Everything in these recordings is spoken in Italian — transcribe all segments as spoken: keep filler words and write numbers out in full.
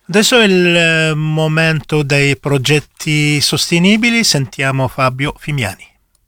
Adesso è il eh, momento dei progetti sostenibili, sentiamo Fabio Fimiani.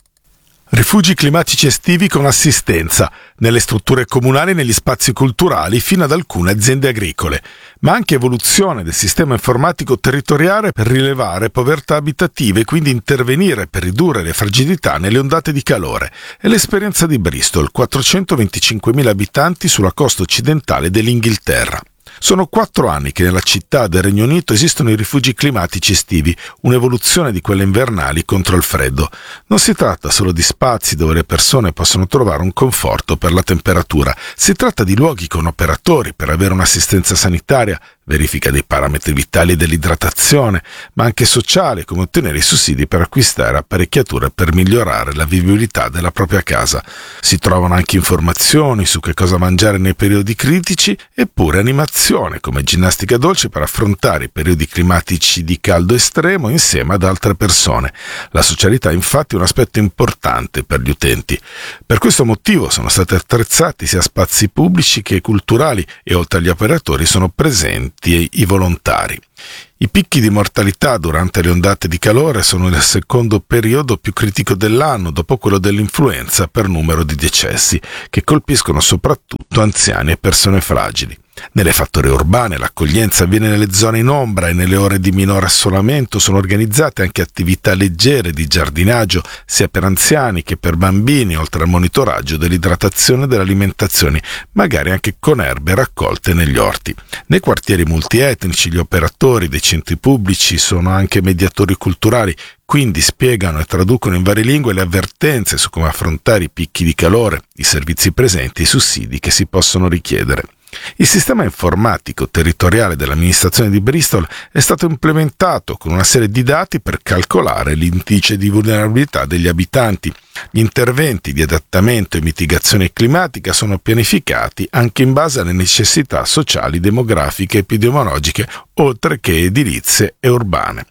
Rifugi climatici estivi con assistenza nelle strutture comunali e negli spazi culturali fino ad alcune aziende agricole, ma anche evoluzione del sistema informatico territoriale per rilevare povertà abitative e quindi intervenire per ridurre le fragilità nelle ondate di calore. È l'esperienza di Bristol, quattrocentoventicinquemila abitanti sulla costa occidentale dell'Inghilterra. Sono quattro anni che nella città del Regno Unito esistono i rifugi climatici estivi, un'evoluzione di quelle invernali contro il freddo. Non si tratta solo di spazi dove le persone possono trovare un conforto per la temperatura, si tratta di luoghi con operatori per avere un'assistenza sanitaria, verifica dei parametri vitali dell'idratazione, ma anche sociale, come ottenere i sussidi per acquistare apparecchiature per migliorare la vivibilità della propria casa. Si trovano anche informazioni su che cosa mangiare nei periodi critici, eppure animazione come ginnastica dolce per affrontare i periodi climatici di caldo estremo insieme ad altre persone. La socialità infatti è un aspetto importante per gli utenti. Per questo motivo sono stati attrezzati sia spazi pubblici che culturali e oltre agli operatori sono presenti i volontari. I picchi di mortalità durante le ondate di calore sono il secondo periodo più critico dell'anno dopo quello dell'influenza per numero di decessi, che colpiscono soprattutto anziani e persone fragili. Nelle fattorie urbane l'accoglienza avviene nelle zone in ombra e nelle ore di minore assolamento sono organizzate anche attività leggere di giardinaggio sia per anziani che per bambini, oltre al monitoraggio dell'idratazione e dell'alimentazione, magari anche con erbe raccolte negli orti. Nei quartieri multietnici gli operatori dei centri pubblici sono anche mediatori culturali, quindi spiegano e traducono in varie lingue le avvertenze su come affrontare i picchi di calore, i servizi presenti e i sussidi che si possono richiedere. Il sistema informatico territoriale dell'amministrazione di Bristol è stato implementato con una serie di dati per calcolare l'indice di vulnerabilità degli abitanti. Gli interventi di adattamento e mitigazione climatica sono pianificati anche in base alle necessità sociali, demografiche e epidemiologiche, oltre che edilizie e urbane.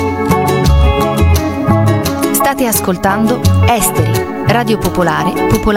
State ascoltando Esteri, Radio Popolare, Popolare